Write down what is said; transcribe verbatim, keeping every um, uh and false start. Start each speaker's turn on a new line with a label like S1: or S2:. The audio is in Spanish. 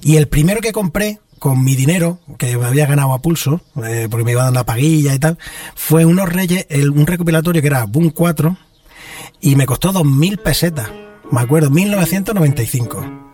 S1: Y el primero que compré con mi dinero, que me había ganado a pulso, eh, porque me iba dando la paguilla y tal, fue unos Reyes, el, un recopilatorio que era Boom cuatro, y me costó dos mil pesetas, me acuerdo, mil novecientos noventa y cinco.